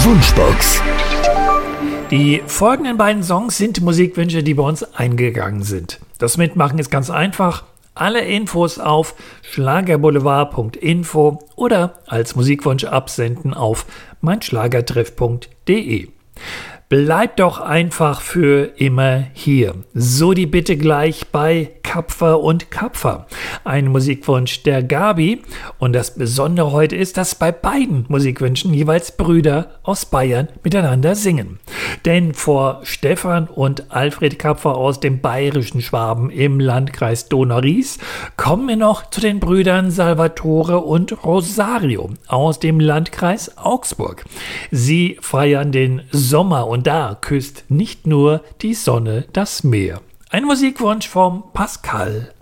Wunschbox. Die folgenden beiden Songs sind Musikwünsche, die bei uns eingegangen sind. Das Mitmachen ist ganz einfach. Alle Infos auf schlagerboulevard.info oder als Musikwunsch absenden auf meinschlagertreff.de. Bleibt doch einfach für immer hier. So die Bitte gleich bei Kapfer und Kapfer. Ein Musikwunsch der Gabi. Und das Besondere heute ist, dass bei beiden Musikwünschen jeweils Brüder aus Bayern miteinander singen. Denn vor Stefan und Alfred Kapfer aus dem bayerischen Schwaben im Landkreis Donau-Ries kommen wir noch zu den Brüdern Salvatore und Rosario aus dem Landkreis Augsburg. Sie feiern den Sommer und da küsst nicht nur die Sonne das Meer. Ein Musikwunsch vom Pascal.